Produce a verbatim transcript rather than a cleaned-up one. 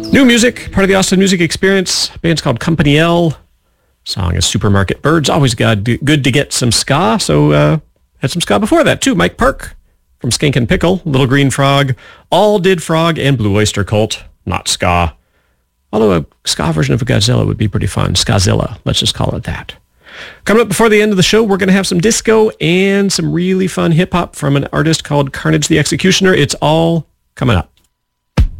New music, part of the Austin Music Experience. Band's called Company L. Song is Supermarket Birds. Always got good to get some ska. So uh, had some ska before that too. Mike Park from Skink and Pickle, Little Green Frog, All Did Frog, and Blue Oyster Cult. Not ska. Although a ska version of a Godzilla would be pretty fun. Skazilla. Let's just call it that. Coming up before the end of the show, we're going to have some disco and some really fun hip hop from an artist called Carnage the Executioner. It's all coming up.